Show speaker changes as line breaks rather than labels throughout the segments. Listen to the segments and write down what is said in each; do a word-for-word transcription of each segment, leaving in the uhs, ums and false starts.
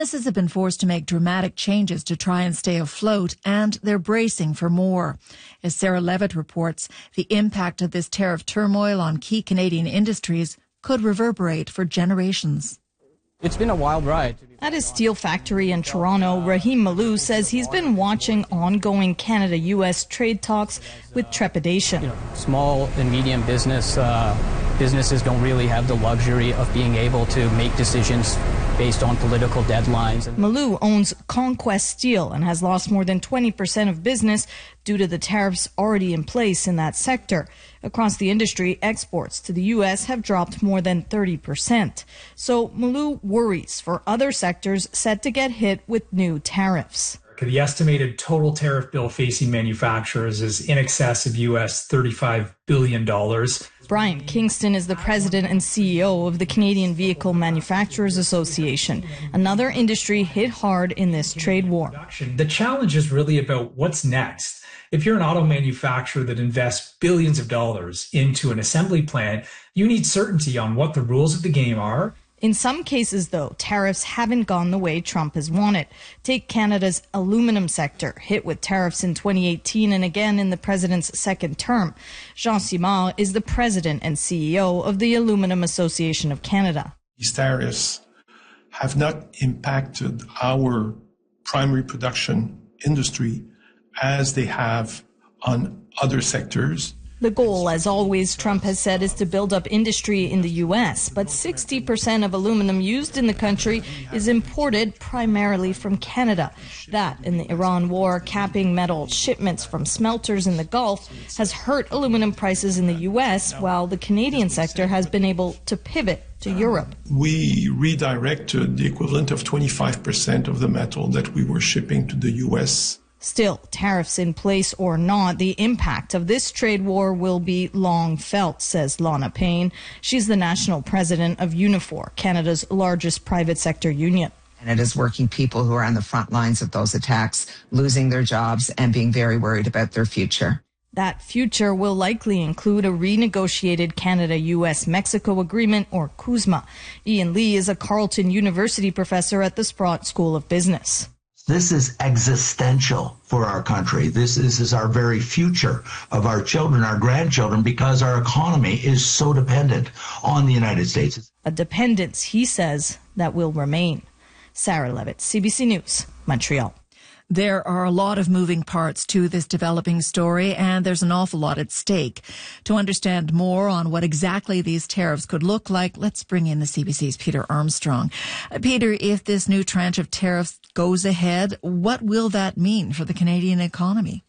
Businesses have been forced to make dramatic changes to try and stay afloat, and they're bracing for more. As Sarah Levitt reports, the impact of this tariff turmoil on key Canadian industries could reverberate for generations.
It's been a wild ride.
At his steel factory in Toronto, Rahim Malou says he's been watching ongoing Canada U S trade talks with trepidation.
You know, small and medium business uh, businesses don't really have the luxury of being able to make decisions based on political deadlines.
Malou owns Conquest Steel and has lost more than twenty percent of business due to the tariffs already in place in that sector. Across the industry, exports to the U S have dropped more than thirty percent. So Malou worries for other sectors set to get hit with new tariffs.
The estimated total tariff bill facing manufacturers is in excess of U S thirty-five billion dollars.
Brian Kingston is the president and C E O of the Canadian Vehicle Manufacturers Association, another industry hit hard in this trade war.
The challenge is really about what's next. If you're an auto manufacturer that invests billions of dollars into an assembly plant, you need certainty on what the rules of the game are.
In some cases, though, tariffs haven't gone the way Trump has wanted. Take Canada's aluminum sector, hit with tariffs in twenty eighteen and again in the president's second term. Jean Simard is the president and C E O of the Aluminum Association of Canada.
These tariffs have not impacted our primary production industry as they have on other sectors.
The goal, as always, Trump has said, is to build up industry in the U S, but sixty percent of aluminum used in the country is imported primarily from Canada. That, and the Iran war capping metal shipments from smelters in the Gulf, has hurt aluminum prices in the U S, while the Canadian sector has been able to pivot to Europe.
We redirected the equivalent of twenty-five percent of the metal that we were shipping to the U S.
Still, tariffs in place or not, the impact of this trade war will be long felt, says Lana Payne. She's the national president of Unifor, Canada's largest private sector union.
And it is working people who are on the front lines of those attacks, losing their jobs and being very worried about their future.
That future will likely include a renegotiated Canada-U S Mexico agreement, or CUSMA. Ian Lee is a Carleton University professor at the Sprott School of Business.
This is existential for our country. This is, is our very future of our children, our grandchildren, because our economy is so dependent on the United States.
A dependence, he says, that will remain. Sarah Levitt, C B C News, Montreal.
There are a lot of moving parts to this developing story, and there's an awful lot at stake. To understand more on what exactly these tariffs could look like, let's bring in the C B C's Peter Armstrong. Uh, Peter, if this new tranche of tariffs goes ahead, what will that mean for the Canadian economy?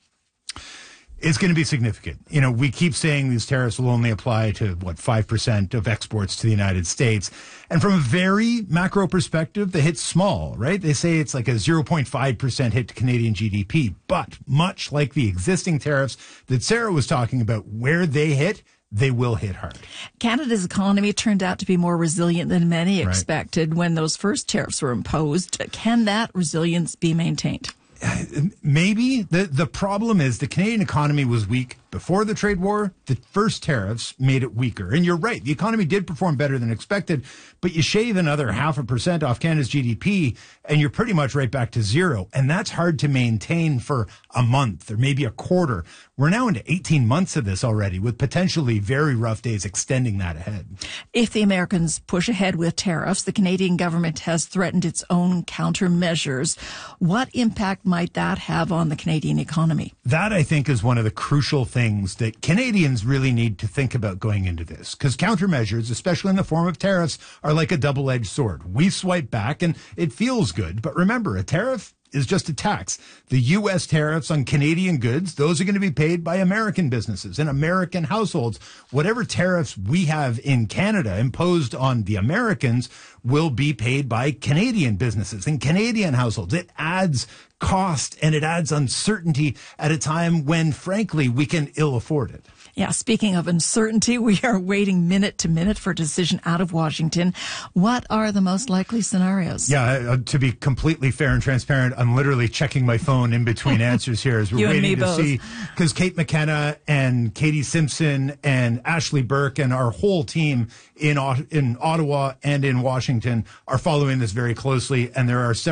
It's going to be significant. You know, we keep saying these tariffs will only apply to, what, five percent of exports to the United States. And from a very macro perspective, the hit's small, right? They say it's like a zero point five percent hit to Canadian G D P. But much like the existing tariffs that Sarah was talking about, where they hit, they will hit hard.
Canada's economy turned out to be more resilient than many expected
right.
when those first tariffs were imposed. Can that resilience be maintained?
Maybe. The the problem is the Canadian economy was weak before the trade war. The first tariffs made it weaker. And you're right, the economy did perform better than expected, but you shave another half a percent off Canada's G D P and you're pretty much right back to zero. And that's hard to maintain for a month or maybe a quarter. We're now into eighteen months of this already, with potentially very rough days extending that ahead.
If the Americans push ahead with tariffs, the Canadian government has threatened its own countermeasures. What impact might that have on the Canadian economy?
That, I think, is one of the crucial things that Canadians really need to think about going into this, because countermeasures, especially in the form of tariffs, are like a double-edged sword. We swipe back and it feels good, but remember, a tariff is just a tax. The U S tariffs on Canadian goods, those are going to be paid by American businesses and American households. Whatever tariffs we have in Canada imposed on the Americans will be paid by Canadian businesses and Canadian households. It adds cost and it adds uncertainty at a time when, frankly, we can ill afford it.
Yeah, speaking of uncertainty, we are waiting minute to minute for a decision out of Washington. What are the most likely scenarios?
Yeah, uh, to be completely fair and transparent, I'm literally checking my phone in between answers here as we're
You and
waiting
me
to
both.
see, because Kate McKenna and Katie Simpson and Ashley Burke and our whole team in in Ottawa and in Washington are following this very closely, and there are several